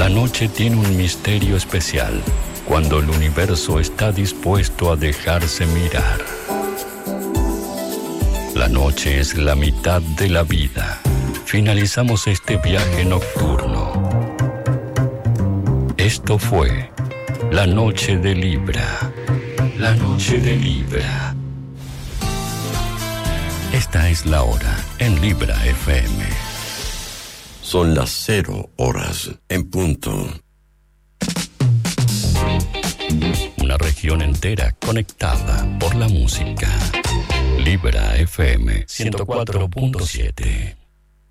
La noche tiene un misterio especial cuando el universo está dispuesto a dejarse mirar. La noche es la mitad de la vida. Finalizamos este viaje nocturno. Esto fue La Noche de Libra. La Noche de Libra. Esta es la hora en Libra FM. Son las 0 horas en punto. Una región entera conectada por la música. Libra FM 104.7.